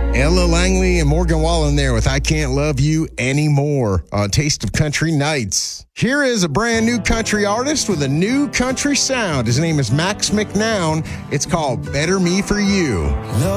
Ella Langley and Morgan Wallen there with I Can't Love You Anymore on Taste of Country Nights. Here is a brand new country artist with a new country sound. His name is Max McNown. It's called Better Me For You.